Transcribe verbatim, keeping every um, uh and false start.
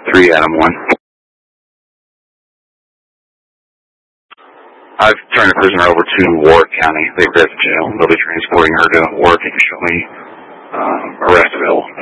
three Adam one. I've turned the prisoner over to Warwick County. They've got the jail. They'll be transporting her to Warwick and show me um, arrest available.